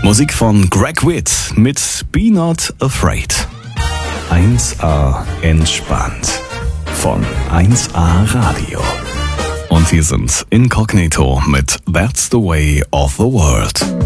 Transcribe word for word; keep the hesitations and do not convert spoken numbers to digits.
Musik von Greg Witt mit Be Not Afraid. eins A entspannt von eins A Radio. Und wir sind Incognito mit That's the Way of the World.